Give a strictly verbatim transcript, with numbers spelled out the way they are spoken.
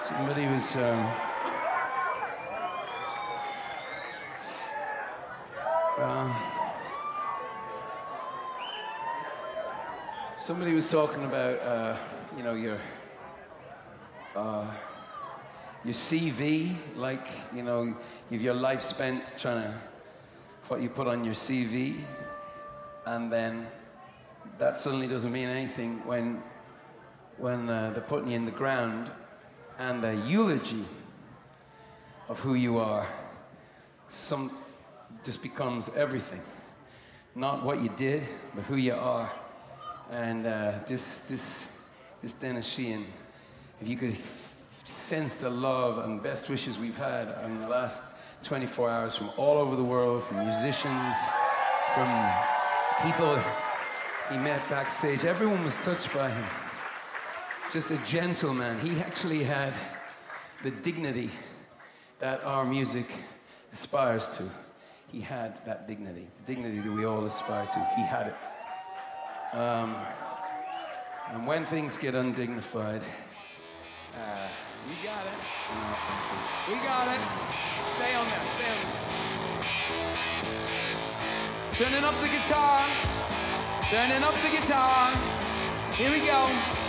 Somebody was um, uh, somebody was talking about uh, you know your uh, your C V, like you know you've your life spent trying to what you put on your C V, and then that suddenly doesn't mean anything when when uh, they're putting you in the ground. And the eulogy of who you are some just becomes everything. Not what you did, but who you are. And uh, this this this Dennis Sheehan, if you could sense the love and best wishes we've had in the last twenty-four hours from all over the world, from musicians, from people he met backstage. Everyone was touched by him. Just a gentleman. He actually had the dignity that our music aspires to. He had that dignity, the dignity that we all aspire to. He had it. Um, and when things get undignified, uh, we got it. No, we got it. Stay on there, stay on there. Turning up the guitar. Turning up the guitar. Here we go.